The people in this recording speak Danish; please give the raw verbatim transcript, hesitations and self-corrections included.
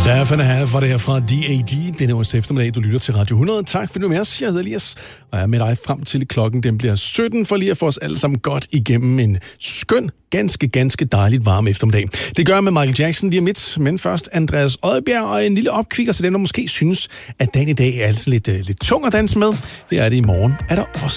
Derfor er her fra det her fra D A D. Denne onsdag eftermiddag, du lytter til Radio hundrede. Tak fordi du er med os. Jeg hedder Elias, og jeg er med dig frem til klokken. Den bliver sytten for lige at få os alle sammen godt igennem en skøn, ganske, ganske dejligt varm eftermiddag. Det gør jeg med Michael Jackson lige om lidt, men først Andreas Odbjerg og en lille opkvikker til dem, der måske synes, at dagen i dag er altså lidt, uh, lidt tung at danse med. Her er det i morgen, er der også